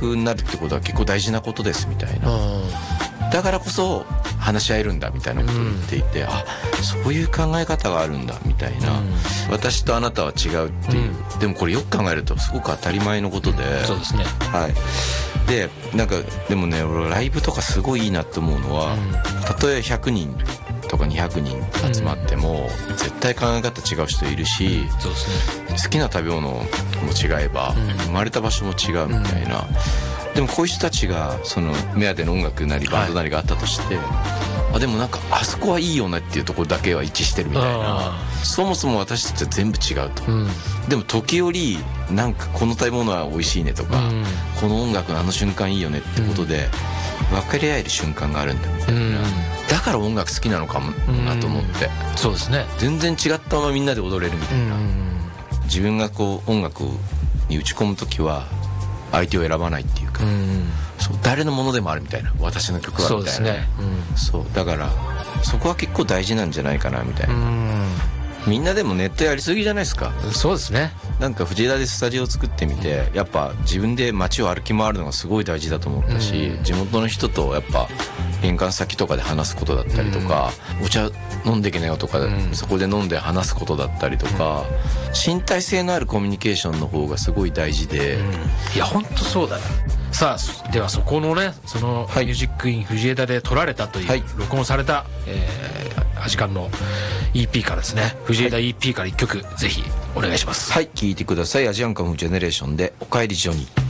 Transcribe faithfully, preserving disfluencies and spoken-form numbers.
になるってことは結構大事なことですみたいな、だからこそ話し合えるんだみたいなことを言っていて、うん、あ、そういう考え方があるんだみたいな、うん、私とあなたは違うっていう、うん、でもこれよく考えるとすごく当たり前のことで、うん、 そうですね、はい、 でなんかでもね、俺ライブとかすごいいいなって思うのは、うん、たとえひゃくにんとかにひゃくにん集まっても、うん、絶対考え方違う人いるし、うん、そうですね、好きな食べ物も違えば、うん、生まれた場所も違うみたいな、うん、でもこういう人たちがその目当ての音楽なりバンドなりがあったとして、はい、あでもなんかあそこはいいよねっていうところだけは一致してるみたいな、そもそも私たちは全部違うと、うん、でも時折なんかこの食べ物は美味しいねとか、うん、この音楽のあの瞬間いいよねってことで分かり合える瞬間があるんだみたいな、うん、だから音楽好きなのかもなと思って、 うん、そうですね、 全然違ったままみんなで踊れるみたいな、うん、自分がこう音楽に打ち込む時は相手を選ばないっていうか、うん、そう誰のものでもあるみたいな、私の曲はみたいな、そうですね、うん、そうだからそこは結構大事なんじゃないかなみたいな、うん、みんなでもネットやりすぎじゃないですか。 そうですね、なんか藤枝でスタジオを作ってみて、やっぱ自分で街を歩き回るのがすごい大事だと思ったし、うん、地元の人とやっぱ玄関先とかで話すことだったりとか、うん、お茶飲んでけなよとか、うん、そこで飲んで話すことだったりとか、うん、身体性のあるコミュニケーションの方がすごい大事で、うん、 いや本当そうだな。さあではそこのね、そのミュージックイン藤枝で撮られたという、はい、録音された、えー、アジカンの イーピー からですね、藤枝 イーピー からいっきょくぜひお願いします。 はい、聴いてください。アジアンカムジェネレーションでおかえりジョニー。